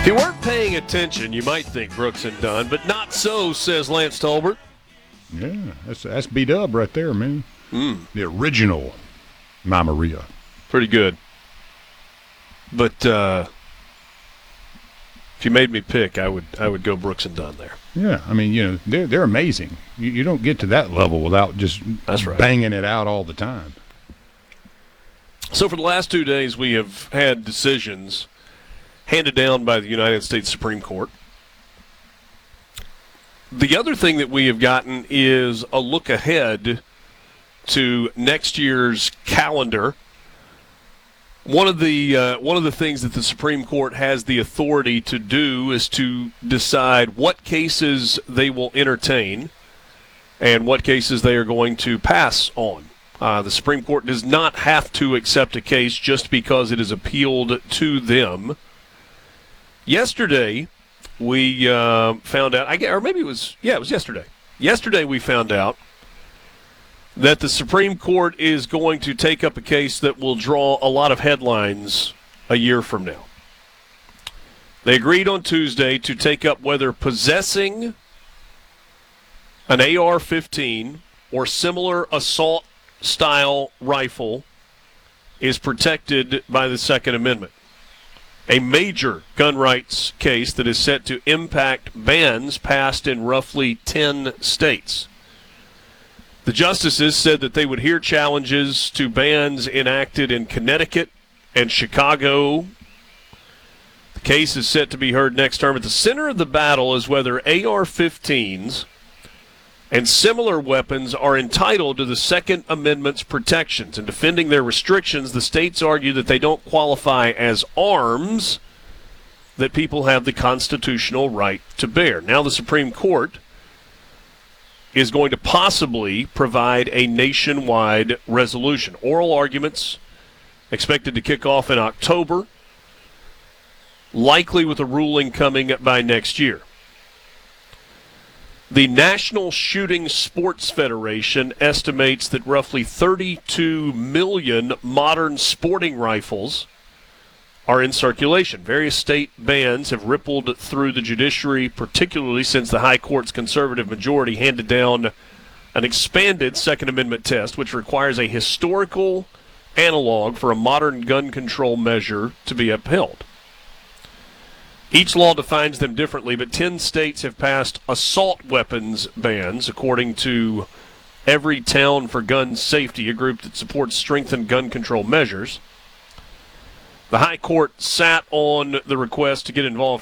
you weren't paying attention, you might think Brooks and Dunn, but not so, says Lance Tolbert. Yeah, that's B-Dub right there, man. The original Maria. Pretty good. But if you made me pick, I would go Brooks and Dunn there. Yeah, I mean, they're amazing. You don't get to that level without just banging it out all the time. So for the last 2 days, we have had decisions handed down by the United States Supreme Court. The other thing that we have gotten is a look ahead to next year's calendar. One of the things that the Supreme Court has the authority to do is to decide what cases they will entertain and what cases they are going to pass on. The Supreme Court does not have to accept a case just because it is appealed to them. Yesterday, we found out, or maybe it was yesterday. Yesterday we found out that the Supreme Court is going to take up a case that will draw a lot of headlines a year from now. They agreed on Tuesday to take up whether possessing an AR-15 or similar assault-style rifle is protected by the Second Amendment. A major gun rights case that is set to impact bans passed in roughly 10 states. The justices said that they would hear challenges to bans enacted in Connecticut and Chicago. The case is set to be heard next term. At the center of the battle is whether AR-15s and similar weapons are entitled to the Second Amendment's protections. In defending their restrictions, the states argue that they don't qualify as arms that people have the constitutional right to bear. Now the Supreme Court is going to possibly provide a nationwide resolution. Oral arguments expected to kick off in October, likely with a ruling coming by next year. The National Shooting Sports Federation estimates that roughly 32 million modern sporting rifles are in circulation. Various state bans have rippled through the judiciary, particularly since the High Court's conservative majority handed down an expanded Second Amendment test, which requires a historical analog for a modern gun control measure to be upheld. Each law defines them differently, but 10 states have passed assault weapons bans, according to Every Town for Gun Safety, a group that supports strengthened gun control measures. The High Court sat on the request to get involved